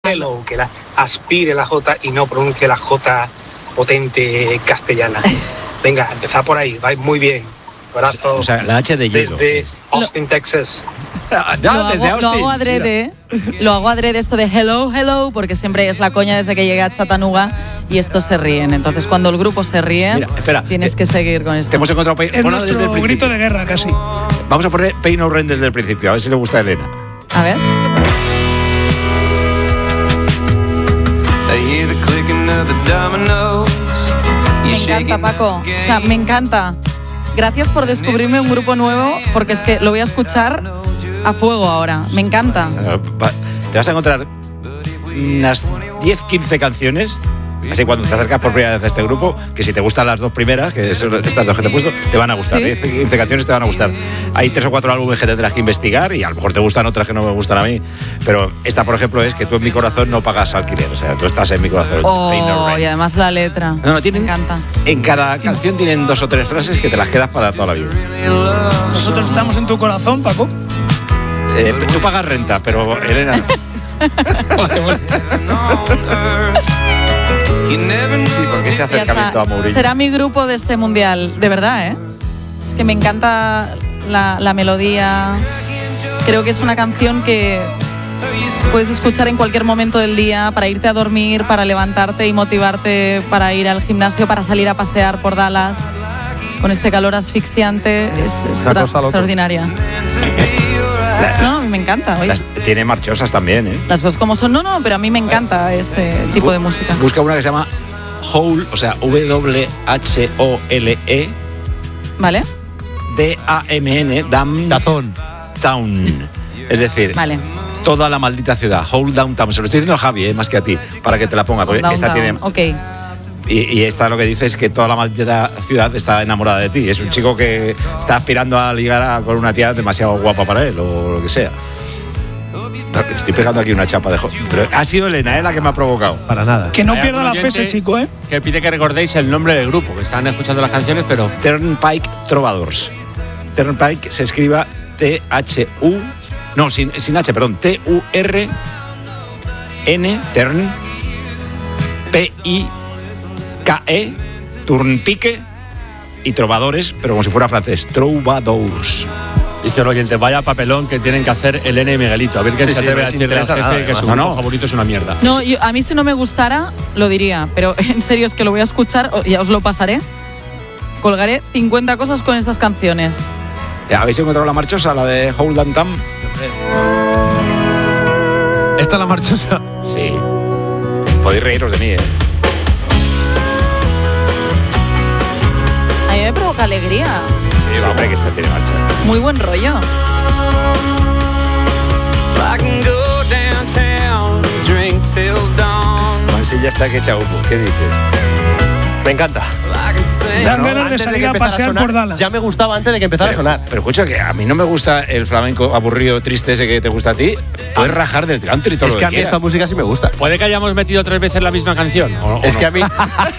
hello, que la aspire la J y no pronuncie la J potente castellana. Venga, empezad por ahí, vais muy bien. Abrazo. O sea, la H de hielo. Desde Austin, Texas. Desde Austin. Lo hago adrede esto de hello, porque siempre es la coña desde que llegué a Chattanooga y estos se ríen. Entonces, cuando el grupo se ríe, mira, espera, tienes que seguir con esto. Te hemos encontrado Es nuestro grito de guerra, casi. Vamos a poner Pain No Rain desde el principio, a ver si le gusta a Elena. A ver. Me encanta, Paco. O sea, me encanta. Gracias por descubrirme un grupo nuevo, porque es que lo voy a escuchar a fuego ahora. Me encanta. Te vas a encontrar unas 10-15 canciones, así cuando te acercas por primera vez a este grupo, que si te gustan las dos primeras, que son estas dos que te he puesto, te van a gustar. 10-15 canciones te van a gustar. Hay 3 o 4 álbumes que tendrás que investigar y a lo mejor te gustan otras que no me gustan a mí. Pero esta, por ejemplo, es que tú en mi corazón no pagas alquiler. O sea, tú estás en mi corazón. Y además la letra. No, me encanta. En cada canción tienen 2 o 3 frases que te las quedas para toda la vida. Nosotros estamos en tu corazón, Paco. Tú pagas renta, pero Elena no. Sí, porque ese acercamiento a Mourinho. Será mi grupo de este mundial, de verdad, ¿eh? Es que me encanta la melodía. Creo que es una canción que puedes escuchar en cualquier momento del día para irte a dormir, para levantarte y motivarte para ir al gimnasio, para salir a pasear por Dallas. Con este calor asfixiante es extraordinaria. No, a mí me encanta. Tiene marchosas también, ¿eh? Las cosas como son. No, pero a mí me encanta este tipo de música. Busca una que se llama Hole, o sea, WHOLE. ¿Vale? D-A-M-N, Downtown. Es decir, vale. Toda la maldita ciudad. Whole Downtown. Se lo estoy diciendo a Javi, más que a ti, para que te la ponga. Porque esta tiene. Ok. Y esta lo que dice es que toda la maldita ciudad está enamorada de ti. Es un chico que está aspirando a ligar con una tía demasiado guapa para él, o lo que sea. Estoy pegando aquí una chapa de pero ha sido Elena, la que me ha provocado. Para nada. Que no pierda la fe ese chico, ¿eh? Que pide que recordéis el nombre del grupo, que están escuchando las canciones, pero... Turnpike Trovadors. Turnpike se escriba T-H-U... No, sin H, perdón. T-U-R-N, Turn, P-I-K-E, Turnpike y Trovadores, pero como si fuera francés. Troubadours. Dice el oyente, vaya papelón que tienen que hacer Elena y Miguelito. A ver qué se atreve a decirle al jefe que su grupo favorito es una mierda. No, a mí si no me gustara, lo diría. Pero en serio es que lo voy a escuchar, ya os lo pasaré. Colgaré 50 cosas con estas canciones. ¿Habéis encontrado la marchosa, la de Whole Downtown? ¿Esta es la marchosa? Sí. Podéis reíros de mí, ¿eh? A mí me provoca alegría. Sí, hombre, que esta tiene marcha. Muy buen rollo. Mansi ya está que echa humo. ¿Qué dices? Me encanta. Dan ganas de salir a pasear por Dallas. Ya me gustaba antes de que empezara a sonar. Pero escucha, que a mí no me gusta el flamenco aburrido, triste ese que te gusta a ti. Puedes rajar del country todo es lo que que a mí quieras. esta música sí me gusta. ¿Puede que hayamos metido 3 veces la misma canción? Es que a mí...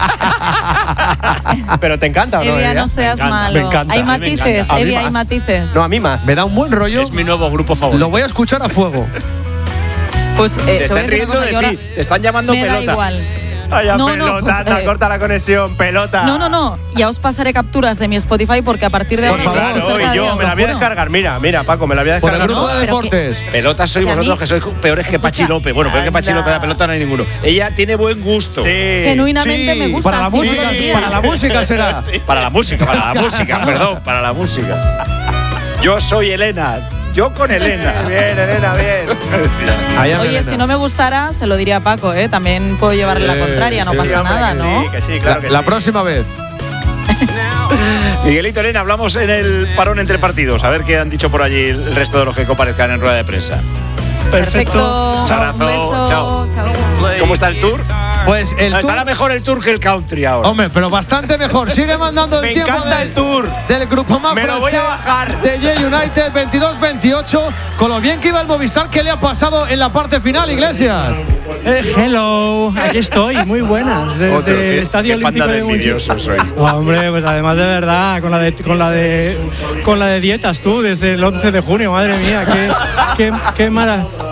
Pero te encanta, ¿o no? Evia, no seas malo. Me encanta. Hay matices, Evia, hay matices. No, a mí más. Me da un buen rollo. Es mi nuevo grupo favorito. Lo voy a escuchar a fuego. Pues se están riendo de ti. Te están llamando me pelota. Da igual. Vaya No, pelota, pues, corta la conexión, pelota. No. Ya os pasaré capturas de mi Spotify porque a partir de ahora Por voy a favor, escuchar cada yo día, me la voy a descargar. Mira, Paco, me la voy a Por el descargar. grupo de pero deportes. Pelotas sois Que a vosotros, mí- que sois peores que Pachi López. Bueno, peor que Pachi López da pelota no hay ninguno. Ella tiene buen gusto. Sí. Genuinamente me gusta. Para la sí, música, sí, sí. para la música será. Para la música, perdón, para la música. Yo soy Elena. Yo con Elena. Bien, Elena, bien. Oye, si no me gustara, se lo diría a Paco, ¿eh? También puedo llevarle la contraria, no pasa nada, ¿no? Que sí, claro que sí. La próxima vez. Miguelito, Elena, hablamos en el parón entre partidos. A ver qué han dicho por allí el resto de los que comparezcan en rueda de prensa. Perfecto. Chao. Un beso. Chao. Chao. ¿Cómo está el tour? Pues el tour. Estará mejor el tour que el country ahora. Hombre, pero bastante mejor. Sigue mandando el Me tiempo encanta el tour. del grupo más Me lo voy a bajar. de Yale United 22-28. Con lo bien que iba el Movistar, ¿qué le ha pasado en la parte final, Iglesias? Hello, aquí estoy, muy buenas. Desde Otro, el Estadio qué Olímpico panda de de Montjuic. envidiosos soy. Hombre, pues además de verdad, con la de dietas tú, desde el 11 de junio, madre mía,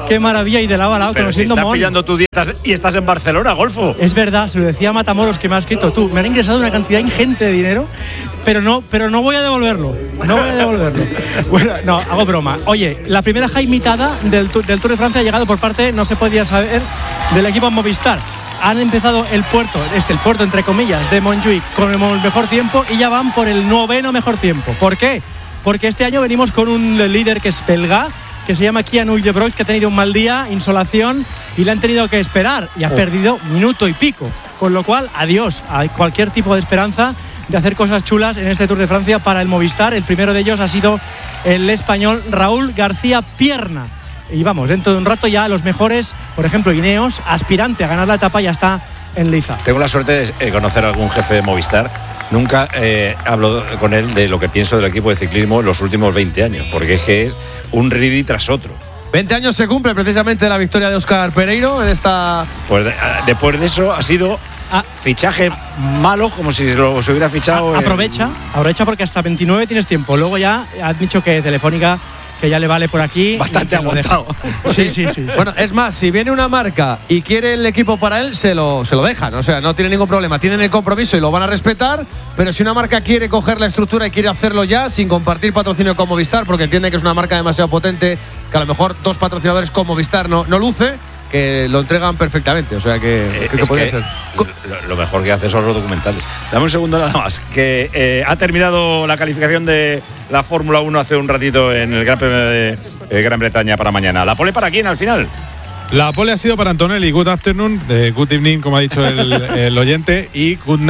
Qué maravilla, y de lado a lado, Pero conociendo si estás Mon. pillando tus dietas y estás en Barcelona, Golfo. Es verdad, se lo decía a Matamoros, que me ha escrito tú. Me han ingresado una cantidad ingente de dinero, pero no voy a devolverlo. No voy a devolverlo. Bueno, no, hago broma. Oye, la primera jaimitada del Tour de Francia ha llegado por parte, no se podía saber, del equipo Movistar. Han empezado el puerto entre comillas, de Montjuïc con el mejor tiempo y ya van por el 9º mejor tiempo. ¿Por qué? Porque este año venimos con un líder que es belga, que se llama Kian Uijtdebroeks, que ha tenido un mal día, insolación, y le han tenido que esperar y ha perdido minuto y pico. Con lo cual, adiós a cualquier tipo de esperanza de hacer cosas chulas en este Tour de Francia para el Movistar. El primero de ellos ha sido el español Raúl García Pierna. Y vamos, dentro de un rato ya los mejores, por ejemplo, Ineos, aspirante a ganar la etapa, ya está en liza. Tengo la suerte de conocer a algún jefe de Movistar. Nunca hablo con él de lo que pienso del equipo de ciclismo en los últimos 20 años, porque es que es un ridi tras otro. 20 años se cumple precisamente la victoria de Óscar Pereiro en esta... Pues después de eso ha sido fichaje malo, como si se hubiera fichado... Aprovecha porque hasta 29 tienes tiempo. Luego ya has dicho que Telefónica, que ya le vale por aquí. Bastante aguantado. Sí. Bueno, es más, si viene una marca y quiere el equipo para él, se lo dejan. O sea, no tiene ningún problema. Tienen el compromiso y lo van a respetar. Pero si una marca quiere coger la estructura y quiere hacerlo ya, sin compartir patrocinio con Movistar, porque entiende que es una marca demasiado potente, que a lo mejor 2 patrocinadores con Movistar no luce, que lo entregan perfectamente. O sea, que podría ser. Lo mejor que hace son los documentales. Dame un segundo nada más, que ha terminado la calificación de la Fórmula 1 hace un ratito en el Gran Premio de Gran Bretaña para mañana. ¿La pole para quién al final? La pole ha sido para Antonelli. Good afternoon, good evening, como ha dicho el oyente, y good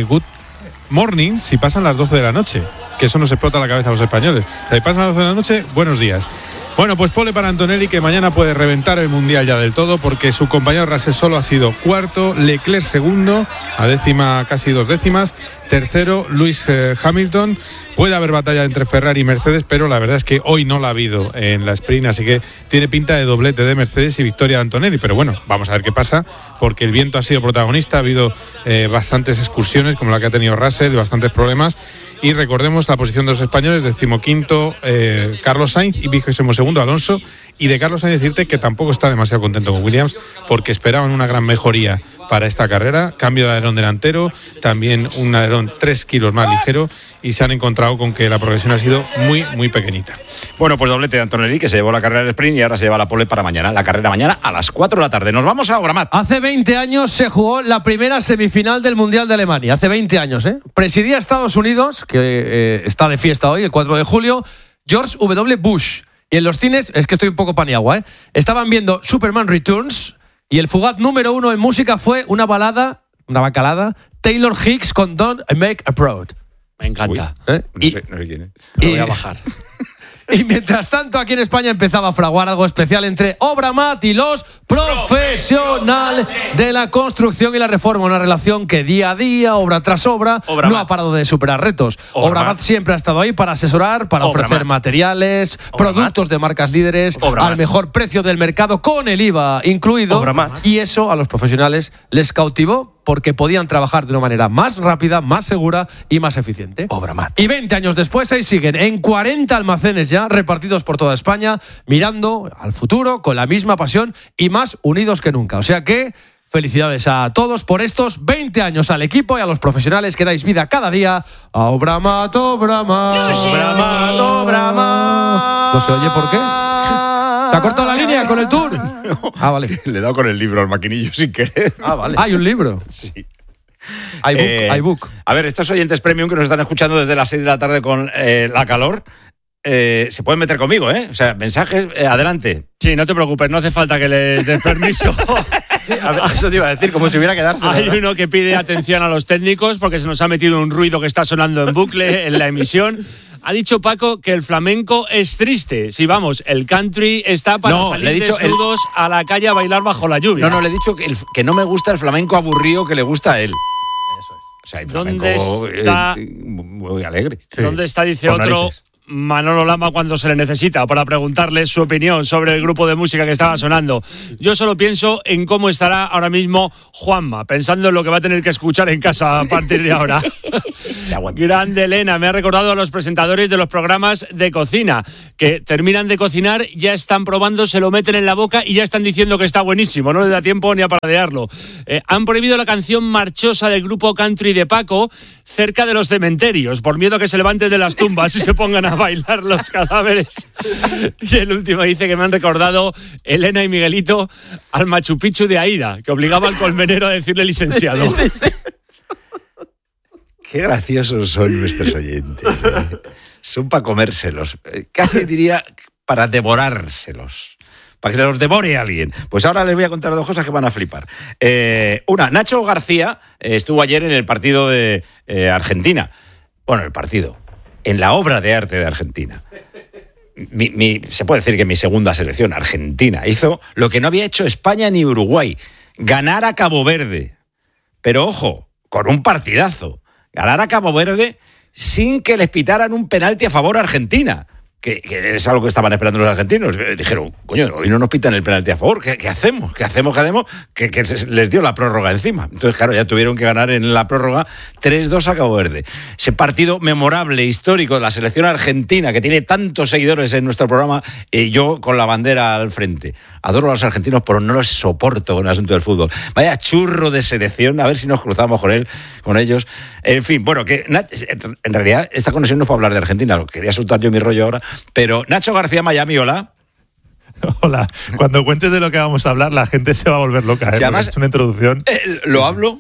morning si pasan las 12 de la noche, que eso nos explota la cabeza a los españoles. O sea, si pasan las 12 de la noche, buenos días. Bueno, pues pole para Antonelli, que mañana puede reventar el Mundial ya del todo, porque su compañero Russell solo ha sido cuarto, Leclerc segundo, a décima, casi 2 décimas, tercero Lewis Hamilton. Puede haber batalla entre Ferrari y Mercedes, pero la verdad es que hoy no la ha habido en la sprint, así que tiene pinta de doblete de Mercedes y victoria de Antonelli. Pero bueno, vamos a ver qué pasa, porque el viento ha sido protagonista, ha habido bastantes excursiones como la que ha tenido Russell, bastantes problemas. Y recordemos la posición de los españoles: 15º Carlos Sainz y 22º Alonso. Y de Carlos Sainz decirte que tampoco está demasiado contento con Williams, porque esperaban una gran mejoría para esta carrera, cambio de alerón delantero, también un alerón 3 kilos más ligero, y se han encontrado con que la progresión ha sido muy, muy pequeñita. Bueno, pues doblete de Antonelli, que se llevó la carrera del sprint y ahora se lleva la pole para mañana. La carrera mañana a las 4 de la tarde. Nos vamos a Obramat. Hace 20 años se jugó la primera semifinal del Mundial de Alemania. Hace 20 años, ¿eh? Presidía Estados Unidos, que está de fiesta hoy, el 4 de julio, George W. Bush. Y en los cines, es que estoy un poco paniagua, ¿eh? Estaban viendo Superman Returns y el fugaz número 1 en música fue una bacalada, Taylor Hicks con Don't Make a Proud. Me encanta. No sé quién es. Lo voy a bajar. Y mientras tanto, aquí en España empezaba a fraguar algo especial entre Obramat y los profesionales de la construcción y la reforma. Una relación que día a día, obra tras obra, no ha parado de superar retos. Obramat siempre ha estado ahí para asesorar, para ofrecer materiales, productos de marcas líderes al mejor precio del mercado, con el IVA incluido. Y eso a los profesionales les cautivó, porque podían trabajar de una manera más rápida, más segura y más eficiente. Obramat. Y 20 años después, ahí siguen, en 40 almacenes ya, repartidos por toda España, mirando al futuro con la misma pasión y más unidos que nunca. O sea que, felicidades a todos por estos 20 años, al equipo y a los profesionales que dais vida cada día a Obramat, Obramat. Obramat, Obramat. ¿No se oye por qué? ¿Se ha cortado la línea con el tour? Ah, vale. Le he dado con el libro al maquinillo sin querer. Ah, vale. Hay un libro. Sí. iBook. A ver, estos oyentes premium que nos están escuchando desde las 6 de la tarde con la calor, se pueden meter conmigo, ¿eh? O sea, mensajes, adelante. Sí, no te preocupes, no hace falta que les des permiso. A ver, eso te iba a decir, como si hubiera quedarse. Hay uno que pide atención a los técnicos porque se nos ha metido un ruido que está sonando en bucle en la emisión. Ha dicho Paco que el flamenco es triste. Si vamos, el country está para salir desnudos a la calle a bailar bajo la lluvia. No, le he dicho que no me gusta el flamenco aburrido que le gusta a él. Eso es. O sea, el flamenco ¿Dónde está? muy alegre. ¿Dónde está, dice otro, Manolo Lama cuando se le necesita para preguntarle su opinión sobre el grupo de música que estaba sonando. Yo solo pienso en cómo estará ahora mismo Juanma, pensando en lo que va a tener que escuchar en casa a partir de ahora. Grande Elena, me ha recordado a los presentadores de los programas de cocina, que terminan de cocinar, ya están probando, se lo meten en la boca y ya están diciendo que está buenísimo, no les da tiempo ni a paladearlo. Han prohibido la canción marchosa del grupo country de Paco cerca de los cementerios, por miedo a que se levanten de las tumbas y se pongan a bailar los cadáveres. Y el último dice que me han recordado Elena y Miguelito al Machu Picchu de Aida, que obligaba al colmenero a decirle licenciado. Sí. Qué graciosos son nuestros oyentes. Son para comérselos. Casi diría para devorárselos. Para que se los devore alguien. Pues ahora les voy a contar dos cosas que van a flipar. Una, Nacho García estuvo ayer en el partido de Argentina. Bueno, el partido. En la obra de arte de Argentina. Se puede decir que mi segunda selección, Argentina, hizo lo que no había hecho España ni Uruguay. Ganar a Cabo Verde. Pero ojo, con un partidazo. Ganar a Cabo Verde sin que les pitaran un penalti a favor a Argentina. Que es algo que estaban esperando los argentinos. Dijeron, coño, hoy no nos pitan el penalti a favor. ¿Qué hacemos? ¿Qué hacemos? Que les dio la prórroga encima. Entonces, claro, ya tuvieron que ganar en la prórroga 3-2 a Cabo Verde. Ese partido memorable, histórico de la selección argentina, que tiene tantos seguidores en nuestro programa, yo con la bandera al frente. Adoro a los argentinos, pero no los soporto con el asunto del fútbol. Vaya churro de selección, a ver si nos cruzamos con ellos. En fin, bueno, que en realidad esta conexión no es para hablar de Argentina, lo quería soltar yo mi rollo ahora. Pero Nacho García, Miami, hola. Hola. Cuando cuentes de lo que vamos a hablar, la gente se va a volver loca. Si además, es una introducción. Lo hablo.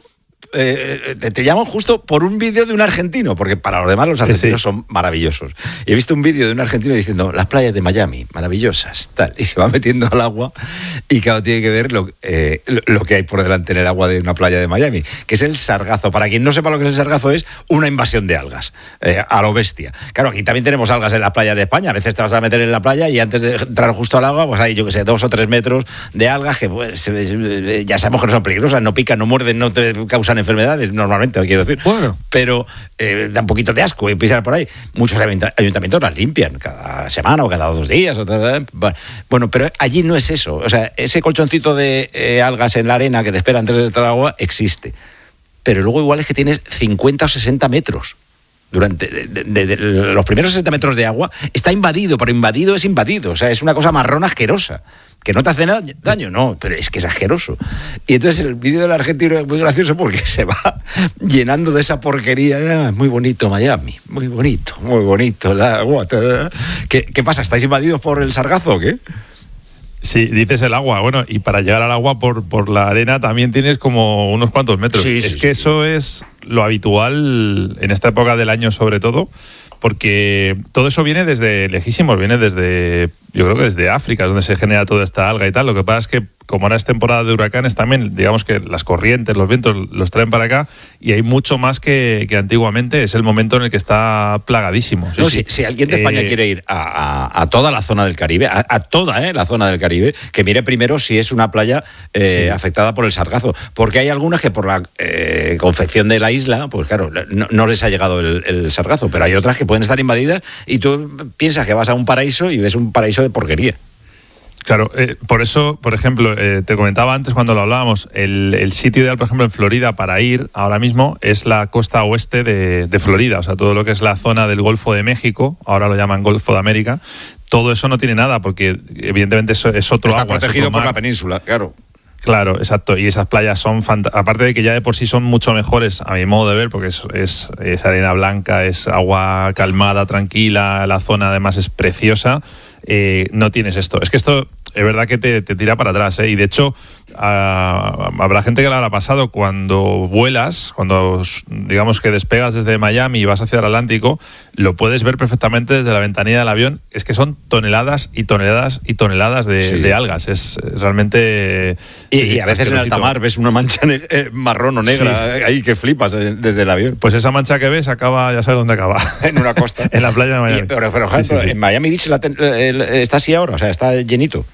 Te llamo justo por un vídeo de un argentino, porque para los demás los argentinos son maravillosos. Y he visto un vídeo de un argentino diciendo las playas de Miami, maravillosas, tal, y se va metiendo al agua y claro, tiene que ver lo que hay por delante en el agua de una playa de Miami, que es el sargazo. Para quien no sepa lo que es el sargazo, es una invasión de algas, a lo bestia. Claro, aquí también tenemos algas en las playas de España. A veces te vas a meter en la playa y antes de entrar justo al agua, pues hay, yo que sé, 2 o 3 metros de algas que pues, ya sabemos que no son peligrosas, no pican, no muerden, no te causan enfermedades normalmente, quiero decir. Bueno. Pero da un poquito de asco pisar por ahí. Muchos ayuntamientos las limpian cada semana o cada 2 días. Bueno, pero allí no es eso. O sea, ese colchoncito de algas en la arena que te espera antes de entrar al agua existe. Pero luego igual es que tienes 50 o 60 metros. Durante de los primeros 60 metros de agua está invadido, pero invadido es invadido. O sea, es una cosa marrón asquerosa. Que no te hace daño, no, pero es que es asqueroso. Y entonces el vídeo del argentino es muy gracioso porque se va llenando de esa porquería. Muy bonito Miami, muy bonito el agua. ¿Qué pasa? ¿Estáis invadidos por el sargazo o qué? Sí, dices el agua, bueno, y para llegar al agua por la arena también tienes como unos cuantos metros. Sí, eso es lo habitual en esta época del año sobre todo, porque todo eso viene desde lejísimos, viene desde, yo creo que desde África, donde se genera toda esta alga y tal. Lo que pasa es que como ahora es temporada de huracanes también, digamos que las corrientes, los vientos los traen para acá y hay mucho más que antiguamente. Es el momento en el que está plagadísimo. Si alguien de España quiere ir a toda la zona del Caribe, a toda la zona del Caribe, que mire primero si es una playa afectada por el sargazo. Porque hay algunas que por la confección de la isla, pues claro, no les ha llegado el sargazo, pero hay otras que pueden estar invadidas y tú piensas que vas a un paraíso y ves un paraíso de porquería. Claro, por eso, por ejemplo, te comentaba antes cuando lo hablábamos, el sitio ideal, por ejemplo, en Florida para ir ahora mismo es la costa oeste de Florida, o sea, todo lo que es la zona del Golfo de México, ahora lo llaman Golfo de América, todo eso no tiene nada porque evidentemente eso es otro agua. Está protegido por la península, claro. Claro, exacto. Y esas playas son fantásticas. Aparte de que ya de por sí son mucho mejores, a mi modo de ver, porque es arena blanca, es agua calmada, tranquila, la zona además es preciosa. No tienes esto. Es que esto es verdad que te tira para atrás, ¿eh? Y de hecho, habrá gente que lo habrá pasado cuando vuelas, cuando digamos que despegas desde Miami y vas hacia el Atlántico, lo puedes ver perfectamente desde la ventanilla del avión. Es que son toneladas y toneladas y toneladas de algas. Es realmente... Y a veces en alta mar ves una mancha marrón o negra ahí que flipas desde el avión. Pues esa mancha que ves acaba, ya sabes dónde acaba. En una costa. En la playa de Miami. Pero en Miami Beach está así ahora, o sea, está llenito.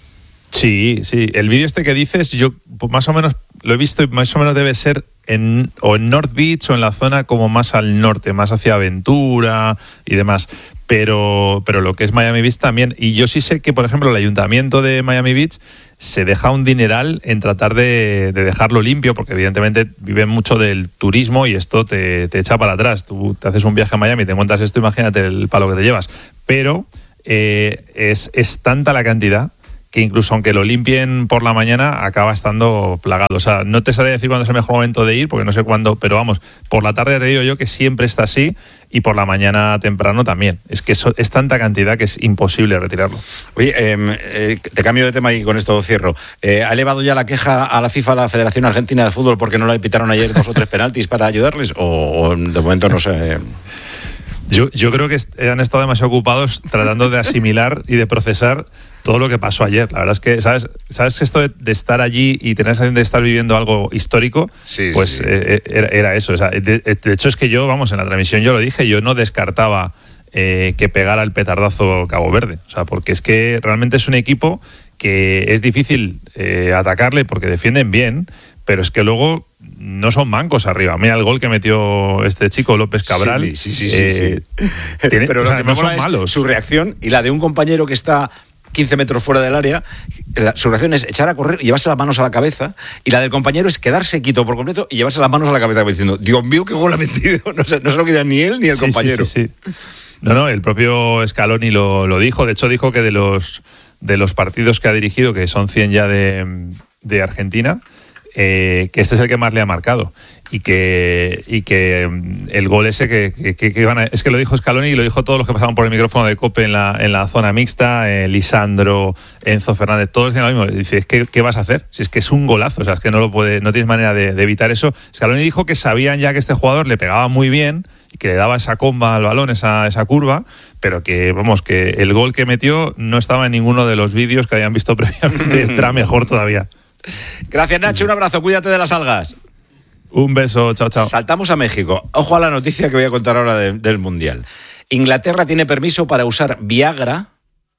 Sí. El vídeo este que dices, yo pues más o menos lo he visto y más o menos debe ser en North Beach o en la zona como más al norte, más hacia Aventura y demás. pero lo que es Miami Beach también. Y yo sí sé que, por ejemplo, el ayuntamiento de Miami Beach se deja un dineral en tratar de dejarlo limpio, porque evidentemente viven mucho del turismo y esto te echa para atrás. Tú te haces un viaje a Miami, te encuentras esto, imagínate el palo que te llevas. Pero es tanta la cantidad que incluso aunque lo limpien por la mañana acaba estando plagado. O sea, no te sabría decir cuándo es el mejor momento de ir, porque no sé cuándo, pero vamos, por la tarde te digo yo que siempre está así y por la mañana temprano también. Es que es tanta cantidad que es imposible retirarlo. Oye, te cambio de tema y con esto cierro. ¿Ha elevado ya la queja a la FIFA, a la Federación Argentina de Fútbol, porque no le pitaron ayer 2 o 3 penaltis para ayudarles? ¿O de momento no sé? Yo creo que han estado demasiado ocupados tratando de asimilar y de procesar todo lo que pasó ayer. La verdad es que, ¿sabes que esto de estar allí y tener la sensación de estar viviendo algo histórico? Sí, pues sí. Era eso. O sea, de hecho, es que yo, vamos, en la transmisión yo lo dije, yo no descartaba que pegara el petardazo Cabo Verde. O sea, porque es que realmente es un equipo que es difícil atacarle porque defienden bien, pero es que luego no son mancos arriba. Mira el gol que metió este chico López Cabral. Sí. Pero lo que me mola son malos. Es su reacción y la de un compañero que está 15 metros fuera del área. Su reacción es echar a correr y llevarse las manos a la cabeza, y la del compañero es quedarse quieto por completo y llevarse las manos a la cabeza diciendo: Dios mío, qué gol ha metido. No se lo quería ni él ni el compañero. Sí. No, el propio Scaloni lo dijo. De hecho, dijo que de los partidos que ha dirigido, que son 100 ya de Argentina, que este es el que más le ha marcado y que el gol ese que van a, es que lo dijo Scaloni y lo dijo todos los que pasaban por el micrófono de COPE en la zona mixta, Lisandro, Enzo Fernández, todos decían lo mismo. Dice, ¿qué vas a hacer? Si es que es un golazo, o sea, es que no tienes manera de evitar eso. Scaloni dijo que sabían ya que este jugador le pegaba muy bien y que le daba esa comba al balón, esa curva, pero que, vamos, que el gol que metió no estaba en ninguno de los vídeos que habían visto previamente. Estará mejor todavía. Gracias, Nacho, un abrazo, cuídate de las algas. Un beso, chao. Saltamos a México. Ojo a la noticia que voy a contar ahora del Mundial. Inglaterra tiene permiso para usar Viagra.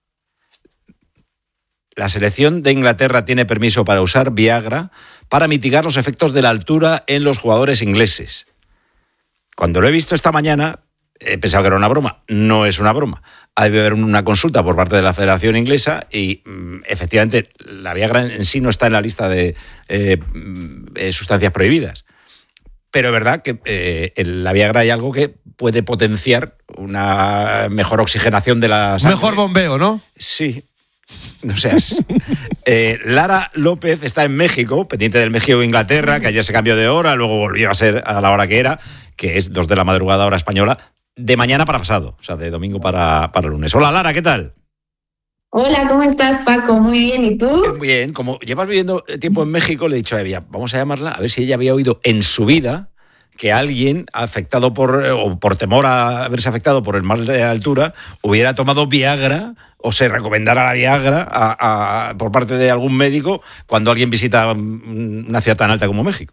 La selección de Inglaterra tiene permiso para usar Viagra para mitigar los efectos de la altura en los jugadores ingleses. Cuando lo he visto esta mañana, he pensado que era una broma. No es una broma. Ha de haber una consulta por parte de la Federación Inglesa y, efectivamente, la Viagra en sí no está en la lista de sustancias prohibidas. Pero es verdad que en la Viagra hay algo que puede potenciar una mejor oxigenación de la sangre. Mejor bombeo, ¿no? Sí. No seas. Lara López está en México, pendiente del México-Inglaterra, que ayer se cambió de hora, luego volvió a ser a la hora que era, que es 2 de la madrugada hora española, de mañana para pasado, o sea, de domingo para lunes. Hola, Lara, ¿qué tal? Hola, ¿cómo estás, Paco? Muy bien, ¿y tú? Muy bien, como llevas viviendo tiempo en México, le he dicho a Evia, vamos a llamarla, a ver si ella había oído en su vida que alguien afectado por temor a verse afectado por el mal de altura hubiera tomado Viagra o se recomendara la Viagra por parte de algún médico cuando alguien visita una ciudad tan alta como México.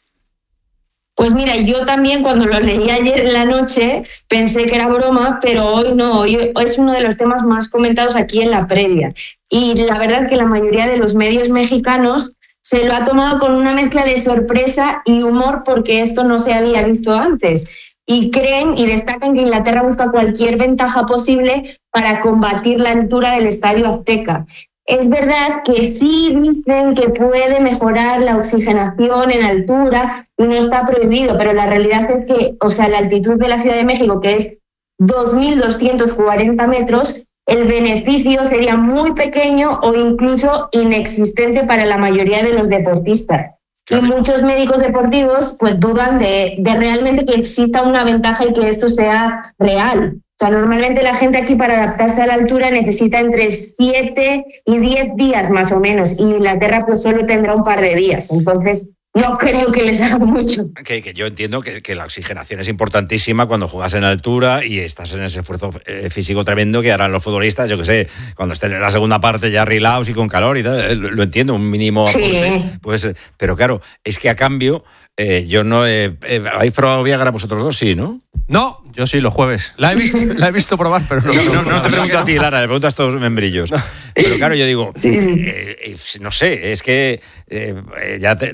Pues mira, yo también cuando lo leí ayer en la noche pensé que era broma, pero hoy no, hoy es uno de los temas más comentados aquí en la previa. Y la verdad que la mayoría de los medios mexicanos se lo ha tomado con una mezcla de sorpresa y humor porque esto no se había visto antes. Y creen y destacan que Inglaterra busca cualquier ventaja posible para combatir la altura del Estadio Azteca. Es verdad que sí dicen que puede mejorar la oxigenación en altura y no está prohibido, pero la realidad es que, la altitud de la Ciudad de México, que es 2.240 metros, el beneficio sería muy pequeño o incluso inexistente para la mayoría de los deportistas. Claro. Y muchos médicos deportivos pues dudan de realmente que exista una ventaja y que esto sea real. O sea, normalmente la gente aquí para adaptarse a la altura necesita entre 7 y 10 días más o menos. Y Inglaterra pues solo tendrá un par de días. Entonces no creo que les haga mucho. Que yo entiendo que la oxigenación es importantísima cuando juegas en altura y estás en ese esfuerzo físico tremendo que harán los futbolistas, yo que sé, cuando estén en la segunda parte ya relajados y con calor y tal. Lo entiendo, un mínimo aporte puede ser. Pero claro, es que a cambio yo no ¿habéis probado Viagra vosotros dos? Sí, ¿no? No. Yo sí, los jueves. La he visto probar, pero no te pregunto a ti, Lara, le pregunto a estos membrillos. No. Pero claro, yo digo, no sé, es que ya le tengo que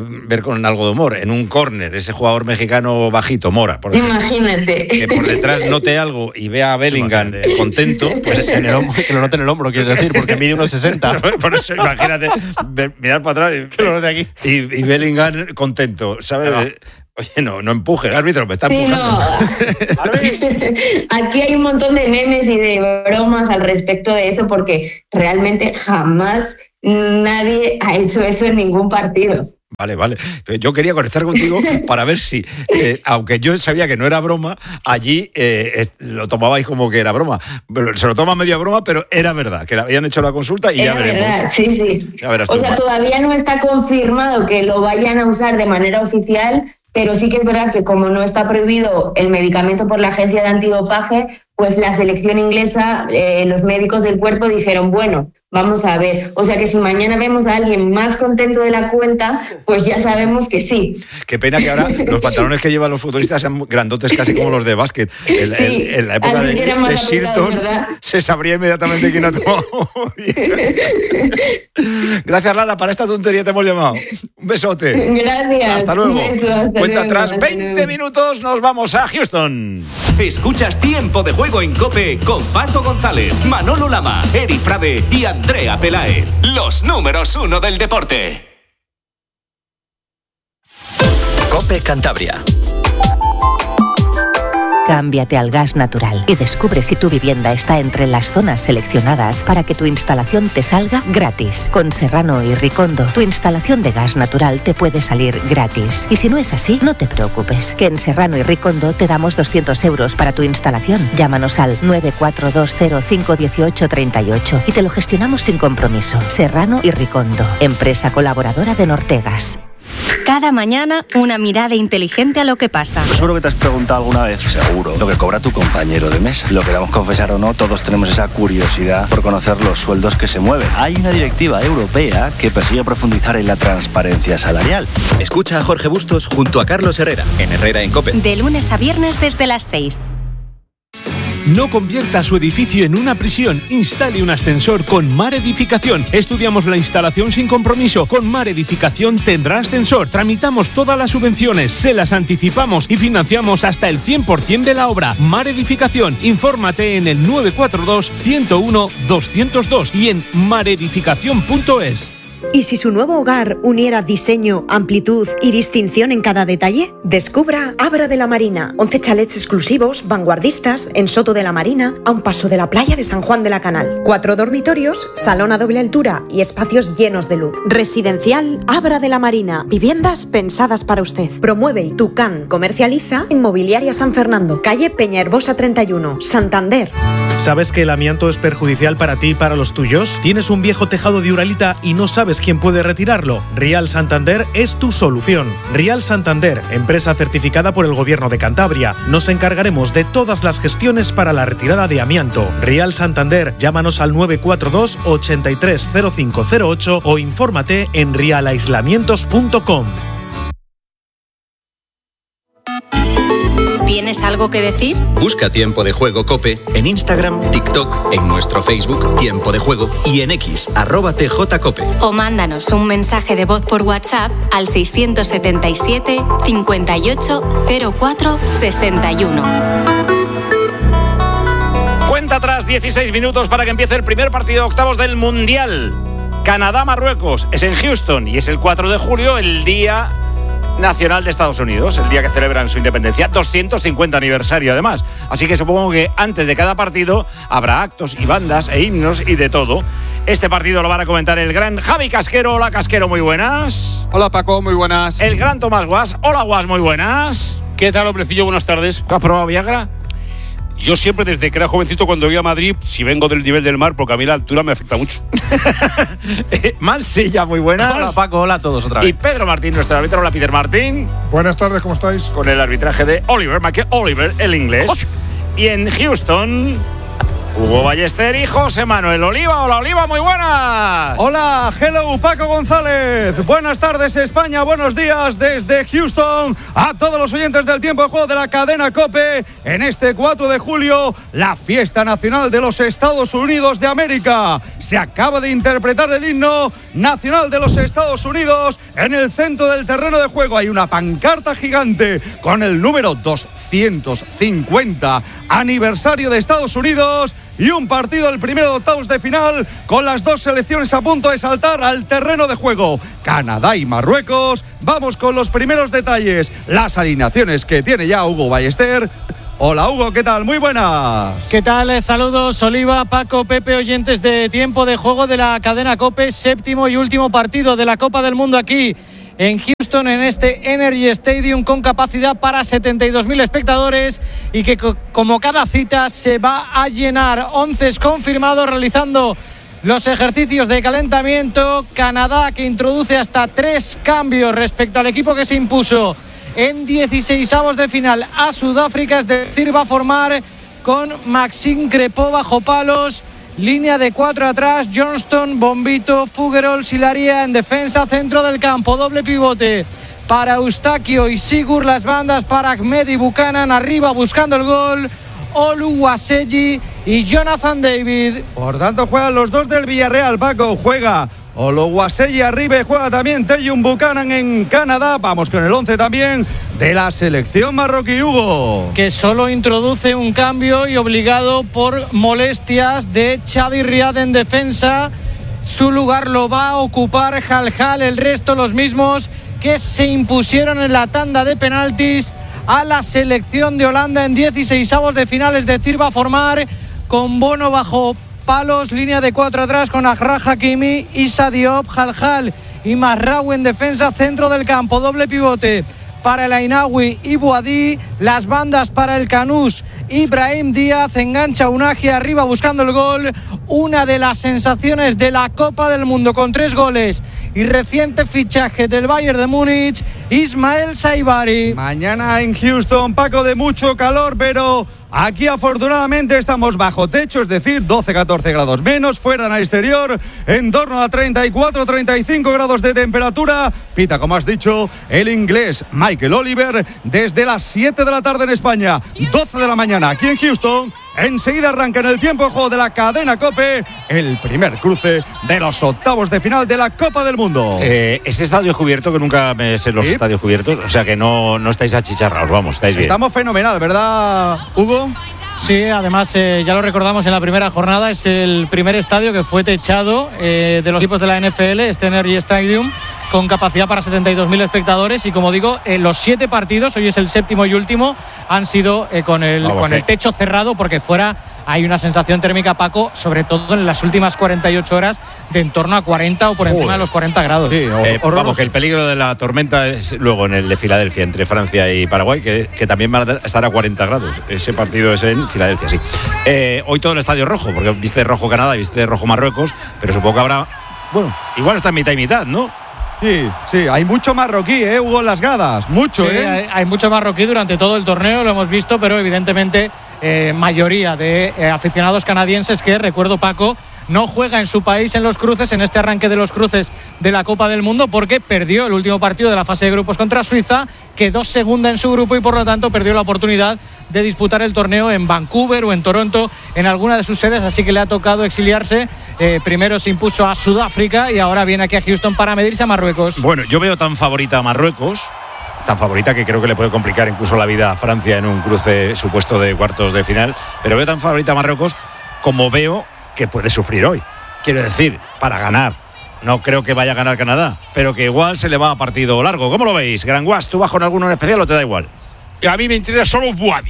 ver con algo de humor. En un córner, ese jugador mexicano bajito, Mora, por ejemplo, imagínate. que por detrás note algo y vea a Bellingham contento, pues que lo note en el hombro, quieres decir, porque mide 1,60. Por eso, imagínate, mirar para atrás que lo note aquí. y Bellingham contento, ¿sabes? Claro. Oye, no empuje, el árbitro me está empujando. No. Aquí hay un montón de memes y de bromas al respecto de eso, porque realmente jamás nadie ha hecho eso en ningún partido. Vale. Yo quería conectar contigo para ver si, aunque yo sabía que no era broma, allí lo tomabais como que era broma. Se lo toma medio a broma, pero era verdad, que le habían hecho la consulta y era ya veremos. Verdad, sí. Ya verás o sea, todavía no está confirmado que lo vayan a usar de manera oficial, pero sí que es verdad que como no está prohibido el medicamento por la agencia de antidopaje, pues la selección inglesa, los médicos del cuerpo dijeron, bueno, vamos a ver. O sea que si mañana vemos a alguien más contento de la cuenta, pues ya sabemos que sí. Qué pena que ahora los pantalones que llevan los futbolistas sean grandotes casi como los de básquet. En la época de Shilton se sabría inmediatamente quién ha tomado. Gracias, Lara, para esta tontería te hemos llamado. Un besote. Gracias. Hasta luego. Un beso, hasta Cuenta luego, atrás, 20 minutos, nos vamos a Houston. Escuchas Tiempo de Juego en COPE con Paco González, Manolo Lama, Eri Frade y Andrea Peláez. Los números 1 del deporte. COPE Cantabria. Cámbiate al gas natural y descubre si tu vivienda está entre las zonas seleccionadas para que tu instalación te salga gratis. Con Serrano y Ricondo, tu instalación de gas natural te puede salir gratis. Y si no es así, no te preocupes, que en Serrano y Ricondo te damos 200 euros para tu instalación. Llámanos al 942051838 y te lo gestionamos sin compromiso. Serrano y Ricondo, empresa colaboradora de Nortegas. Cada mañana, una mirada inteligente a lo que pasa. Seguro que te has preguntado alguna vez, seguro, lo que cobra tu compañero de mesa. Lo queramos confesar o no, todos tenemos esa curiosidad por conocer los sueldos que se mueven. Hay una directiva europea que persigue profundizar en la transparencia salarial. Escucha a Jorge Bustos junto a Carlos Herrera, en Herrera en COPE. De lunes a viernes desde las 6. No convierta su edificio en una prisión. Instale un ascensor con Mar Edificación. Estudiamos la instalación sin compromiso. Con Mar Edificación tendrá ascensor. Tramitamos todas las subvenciones, se las anticipamos y financiamos hasta el 100% de la obra. Mar Edificación. Infórmate en el 942 101 202 y en maredificación.es. ¿Y si su nuevo hogar uniera diseño, amplitud y distinción en cada detalle? Descubra Abra de la Marina. 11 chalets exclusivos, vanguardistas, en Soto de la Marina, a un paso de la playa de San Juan de la Canal. 4 dormitorios, salón a doble altura y espacios llenos de luz. Residencial Abra de la Marina. Viviendas pensadas para usted. Promueve Tucán. Comercializa Inmobiliaria San Fernando. Calle Peñaherbosa 31, Santander. ¿Sabes que el amianto es perjudicial para ti y para los tuyos? ¿Tienes un viejo tejado de Uralita y no sabes quién puede retirarlo? Rial Santander es tu solución. Rial Santander, empresa certificada por el Gobierno de Cantabria. Nos encargaremos de todas las gestiones para la retirada de amianto. Rial Santander, llámanos al 942 830508 o infórmate en rialaislamientos.com. ¿Tienes algo que decir? Busca Tiempo de Juego COPE en Instagram, TikTok, en nuestro Facebook Tiempo de Juego y en X, @TJCOPE. O mándanos un mensaje de voz por WhatsApp al 677 58 04 61. Cuenta atrás, 16 minutos para que empiece el primer partido de octavos del Mundial. Canadá-Marruecos es en Houston y es el 4 de julio, el Día Nacional de Estados Unidos, el día que celebran su independencia, 250 aniversario además. Así que supongo que antes de cada partido habrá actos y bandas e himnos y de todo. Este partido lo van a comentar el gran Javi Casquero. Hola Casquero, muy buenas. Hola Paco, muy buenas. El gran Tomás Guas. Hola Guas, muy buenas. ¿Qué tal, hombrecillo? Buenas tardes. ¿Tú has probado Viagra? Yo siempre, desde que era jovencito, cuando voy a Madrid, si vengo del nivel del mar, porque a mí la altura me afecta mucho. Mansilla, muy buenas. Hola Paco, hola a todos otra vez. Y Pedro Martín, nuestro árbitro. Hola Peter Martín. Buenas tardes, ¿cómo estáis? Con el arbitraje de Oliver, el inglés. Y en Houston, Hugo Ballester y José Manuel Oliva. Hola, Oliva, muy buenas. Hola, hello, Paco González. Buenas tardes, España. Buenos días desde Houston a todos los oyentes del Tiempo de Juego de la cadena COPE. En este 4 de julio, la fiesta nacional de los Estados Unidos de América. Se acaba de interpretar el himno nacional de los Estados Unidos. En el centro del terreno de juego hay una pancarta gigante con el número 250 aniversario de Estados Unidos. Y un partido, el primero de octavos de final, con las dos selecciones a punto de saltar al terreno de juego. Canadá y Marruecos. Vamos con los primeros detalles. Las alineaciones que tiene ya Hugo Ballester. Hola Hugo, ¿qué tal? Muy buenas. ¿Qué tal? Saludos Oliva, Paco, Pepe, oyentes de Tiempo de Juego de la cadena COPE. Séptimo y último partido de la Copa del Mundo aquí en Houston, en este Energy Stadium, con capacidad para 72.000 espectadores y que como cada cita se va a llenar. 11 confirmados realizando los ejercicios de calentamiento. Canadá, que introduce hasta 3 cambios respecto al equipo que se impuso en 16avos de final a Sudáfrica, es decir, va a formar con Maxime Crépeau bajo palos. Línea de 4 atrás, Johnston, Bombito, Figueroa, Silaria en defensa, centro del campo, doble pivote para Eustaquio y Sigur, las bandas para Ahmed y Buchanan, arriba buscando el gol, Oluwaseyi y Jonathan David. Por tanto juegan los dos del Villarreal, Paco, juega Oluwaseyi arriba y juega también Tejun Buchanan en Canadá. Vamos con el 11 también de la selección marroquí, Hugo. Que solo introduce un cambio y obligado por molestias de Chadi Riad en defensa. Su lugar lo va a ocupar Haljal, el resto los mismos que se impusieron en la tanda de penaltis a la selección de Holanda en 16avos de final, es decir, va a formar con Bono bajo palos, línea de 4 atrás con Achraf Hakimi, Issa Diop, Haljal y Marraoui en defensa, centro del campo, doble pivote para el Ainaoui y Boadí, las bandas para el Canús, Ibrahim Díaz, engancha Unagi arriba buscando el gol, una de las sensaciones de la Copa del Mundo con 3 goles y reciente fichaje del Bayern de Múnich, Ismael Saibari. Mañana en Houston, Paco, de mucho calor, pero aquí afortunadamente estamos bajo techo, es decir, 12-14 grados menos, fuera en el exterior, en torno a 34-35 grados de temperatura. Pita, como has dicho, el inglés Michael Oliver desde las 7 de la tarde en España, 12 de la mañana aquí en Houston. Enseguida arranca en el tiempo de juego de la cadena COPE el primer cruce de los octavos de final de la Copa del Mundo. Ese estadio cubierto, que nunca me sé los estadios cubiertos, o sea que no estáis achicharrados, vamos, estáis bien. Estamos fenomenal, ¿verdad, Hugo? Sí, además ya lo recordamos en la primera jornada, es el primer estadio que fue techado de los equipos de la NFL, este Energy Stadium, con capacidad para 72.000 espectadores y como digo, los 7 partidos, hoy es el séptimo y último, han sido con el techo cerrado, porque fuera hay una sensación térmica, Paco, sobre todo en las últimas 48 horas, de en torno a 40 o por encima de los 40 grados. Sí, vamos, que el peligro de la tormenta es luego en el de Filadelfia, entre Francia y Paraguay, que también van a estar a 40 grados. Ese partido es en Filadelfia, sí. Hoy todo el estadio rojo, porque viste de rojo Canadá y viste de rojo Marruecos, pero supongo que habrá, bueno, igual está mitad y mitad, ¿no? Sí, hay mucho marroquí, Hugo, en las gradas, mucho, sí, hay mucho marroquí durante todo el torneo, lo hemos visto, pero evidentemente mayoría de aficionados canadienses que, recuerdo, Paco, no juega en su país en los cruces, en este arranque de los cruces de la Copa del Mundo, porque perdió el último partido de la fase de grupos contra Suiza, quedó segunda en su grupo y por lo tanto perdió la oportunidad de disputar el torneo en Vancouver o en Toronto, en alguna de sus sedes, así que le ha tocado exiliarse. Primero se impuso a Sudáfrica y ahora viene aquí a Houston para medirse a Marruecos. Bueno, yo veo tan favorita a Marruecos, tan favorita que creo que le puede complicar incluso la vida a Francia en un cruce supuesto de cuartos de final, pero veo tan favorita a Marruecos como veo que puede sufrir hoy. Quiero decir, para ganar. No creo que vaya a ganar Canadá, pero que igual se le va a partido largo. ¿Cómo lo veis? Gran Guas, ¿tú vas con alguno en especial o te da igual? A mí me interesa solo Boadi.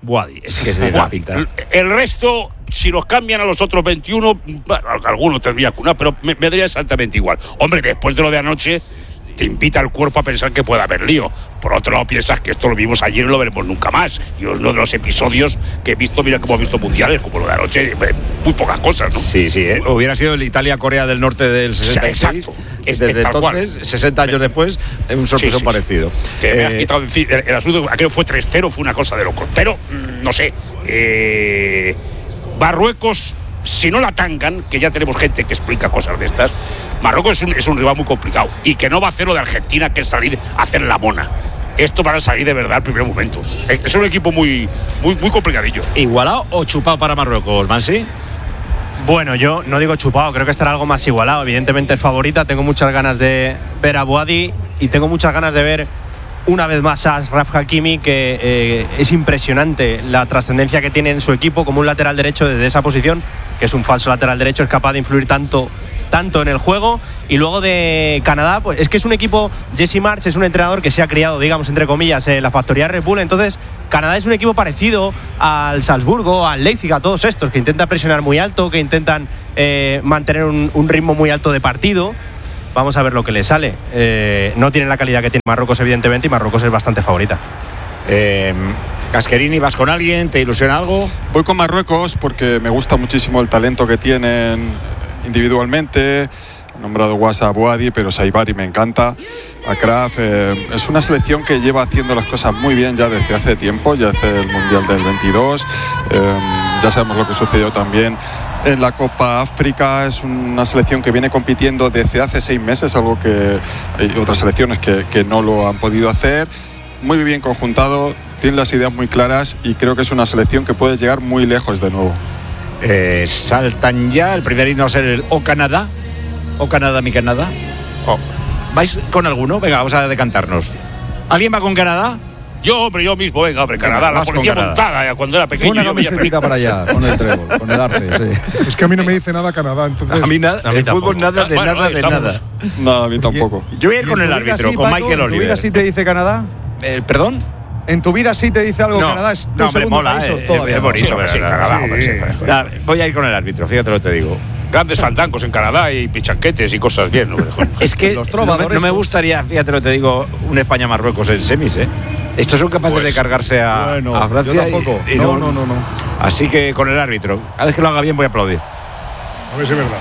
Es que se da pinta. El resto, si los cambian a los otros 21, bueno, algunos tendría que una, pero me daría exactamente igual. Hombre, después de lo de anoche, te invita el cuerpo a pensar que puede haber lío. Por otro lado, piensas que esto lo vimos ayer y lo veremos nunca más. Y uno de los episodios que he visto, mira cómo he visto mundiales, como lo de anoche, muy pocas cosas, ¿no? Sí, hubiera sido el Italia-Corea del Norte del 66. Exacto. Desde entonces, 60 años después, un sorpresón parecido. Que me has quitado decir, el asunto, aquello fue 3-0, fue una cosa de locos. Pero, no sé, Marruecos, si no la tangan, que ya tenemos gente que explica cosas de estas, Marruecos es un rival muy complicado y que no va a hacer lo de Argentina, que es salir a hacer la mona. Esto van a salir de verdad al primer momento. Es un equipo muy complicadillo. ¿Igualado o chupado para Marruecos, Mansi? Bueno, yo no digo chupado, creo que estará algo más igualado. Evidentemente es favorita, tengo muchas ganas de ver a Bouhaddi y tengo muchas ganas de ver una vez más a Achraf Hakimi, que es impresionante la trascendencia que tiene en su equipo como un lateral derecho desde esa posición, que es un falso lateral derecho, es capaz de influir tanto en el juego. Y luego de Canadá, pues es que es un equipo, Jesse Marsch es un entrenador que se ha criado, digamos, entre comillas, en la factoría Red Bull. Entonces Canadá es un equipo parecido al Salzburgo, al Leipzig, a todos estos, que intentan presionar muy alto, que intentan mantener un ritmo muy alto de partido. Vamos a ver lo que le sale. No tienen la calidad que tiene Marruecos, evidentemente, y Marruecos es bastante favorita. Casquerini, ¿vas con alguien? ¿Te ilusiona algo? Voy con Marruecos porque me gusta muchísimo el talento que tienen individualmente. He nombrado Wassa, Bouhaddi, pero Saibari me encanta. Achraf, es una selección que lleva haciendo las cosas muy bien ya desde hace tiempo, ya desde el Mundial del 22. Ya sabemos lo que sucedió también en la Copa África. Es una selección que viene compitiendo desde hace 6 meses, algo que hay otras selecciones que no lo han podido hacer. Muy bien conjuntado, tiene las ideas muy claras y creo que es una selección que puede llegar muy lejos de nuevo. Saltan ya, el primer himno va a ser el O Canadá. O Canadá, mi Canadá. ¿Vais con alguno? Venga, vamos a decantarnos. ¿Alguien va con Canadá? Yo mismo, venga, Canadá, la policía montada, ya cuando era pequeño. Una camiseta para allá, con el trébol, con el arce, sí. Es que a mí no me dice nada Canadá, entonces. A mí nada, el fútbol nada de nada de nada. No, a mí tampoco. Yo voy a ir con el árbitro, con Michael Oliver. ¿En tu vida sí te dice Canadá? ¿Perdón? ¿En tu vida sí te dice algo Canadá? No, hombre, mola, es bonito, pero sí, Canadá. Voy a ir con el árbitro, fíjate lo que te digo. Grandes fandancos en Canadá y pichanquetes y cosas bien, ¿no? Es que no me gustaría, fíjate lo que te digo, un España-Marruecos en semis, ¿eh? Estos son capaces de cargarse a Francia. Yo tampoco. No. Así que con el árbitro, a ver que lo haga bien voy a aplaudir. A ver si es verdad.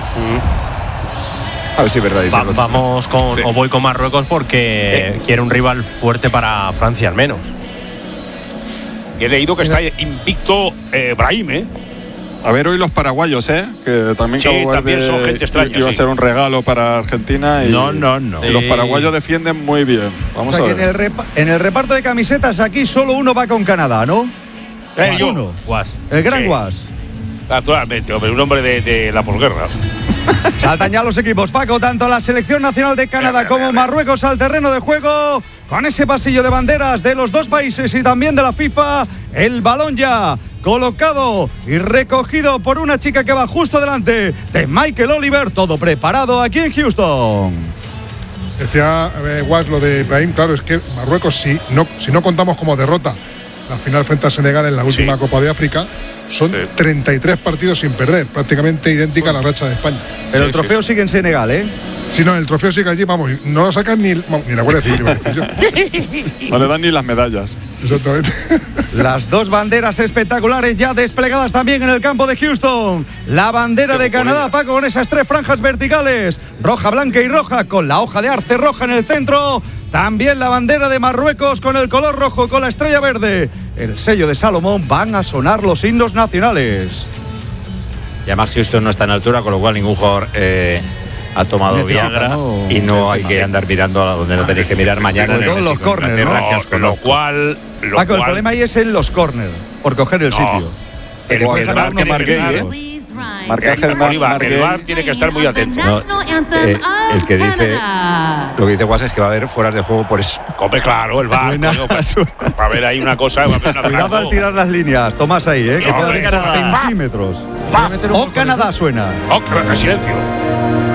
A ver si es verdad. Vamos con, sí. O voy con Marruecos porque quiere un rival fuerte para Francia al menos. He leído que está invicto Brahim, ¿eh? A ver hoy los paraguayos, que también, también son gente extraña. Iba a ser un regalo para Argentina. Y no. Los paraguayos defienden muy bien. Vamos a ver. En el reparto de camisetas aquí solo uno va con Canadá, ¿no? Uno. Guas. El gran Guas. Naturalmente, hombre, un hombre de la posguerra. Saltan ya los equipos, Paco, tanto la selección nacional de Canadá como Marruecos al terreno de juego, con ese pasillo de banderas de los dos países y también de la FIFA. El balón ya colocado y recogido por una chica que va justo delante de Michael Oliver, todo preparado aquí en Houston. Decía Guas lo de Ibrahim, claro, es que Marruecos, si no contamos como derrota la final frente a Senegal en la última Copa de África, son 33 partidos sin perder, prácticamente idéntica a la racha de España. Pero el trofeo sigue en Senegal, ¿eh? Sí, no, el trofeo sigue allí, vamos, no lo sacan ni la Guardia Civil, iba a decir yo. No le dan ni las medallas. Exactamente. Las dos banderas espectaculares ya desplegadas también en el campo de Houston. La bandera de Canadá, Paco, con esas 3 franjas verticales, roja, blanca y roja, con la hoja de arce roja en el centro. También la bandera de Marruecos con el color rojo, con la estrella verde, el sello de Salomón. Van a sonar los himnos nacionales. Y además Houston no está en altura, con lo cual ningún jugador ha tomado Viagra, y no hay que andar mirando a donde no tenéis que mirar mañana. Sobre todo en los corners, ¿no? Lo cual Paco, el problema ahí es en los corners, por coger el sitio. El marcaje del VAR tiene que estar muy atento. El que dice, lo que dice Guas es que va a haber fueras de juego por eso. Hombre, claro, el VAR. Va a haber ahí una cosa. Cuidado al tirar las líneas, Tomás ahí, que puede llegar a centímetros. O Canadá suena. Silencio.